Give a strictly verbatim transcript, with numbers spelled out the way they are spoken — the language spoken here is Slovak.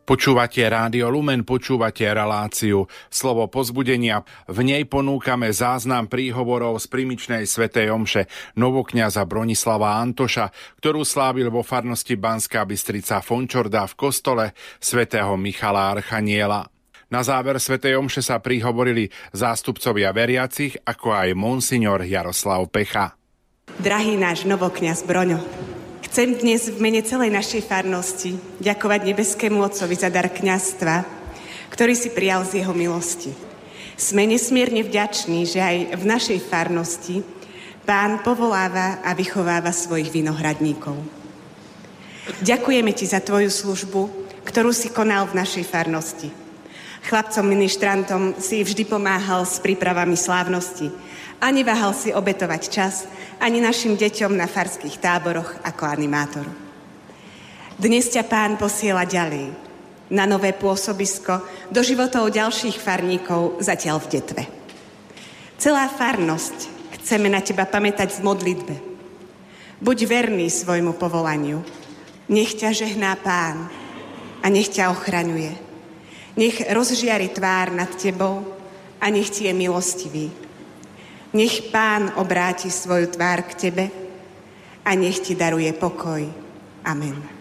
Počúvate Rádio Lumen, počúvate reláciu Slovo povzbudenia. V nej ponúkame záznam príhovorov z primičnej svätej omše novokňaza Bronislava Antoša, ktorú slávil vo farnosti Banská Bystrica Fončorda v kostole svätého Michala Archaniela. Na záver svätej omše sa prihovorili zástupcovia veriacich, ako aj monsignor Jaroslav Pecha. Drahý náš novokňaz Broňo, chcem dnes v mene celej našej farnosti ďakovať nebeskému Otcovi za dar kňazstva, ktorý si prijal z jeho milosti. Sme nesmierne vďační, že aj v našej farnosti Pán povoláva a vychováva svojich vinohradníkov. Ďakujeme ti za tvoju službu, ktorú si konal v našej farnosti. Chlapcom ministrantom si vždy pomáhal s prípravami slávnosti a neváhal si obetovať čas ani našim deťom na farských táboroch ako animátor. Dnes ťa Pán posiela ďalej, na nové pôsobisko, do životov ďalších farníkov zatiaľ v Detve. Celá farnosť chceme na teba pamätať v modlitbe. Buď verný svojmu povolaniu. Nech ťa žehná Pán a nech ťa ochraňuje. Nech rozžiari tvár nad tebou a nech ti je milostivý. Nech Pán obráti svoju tvár k tebe a nech ti daruje pokoj. Amen.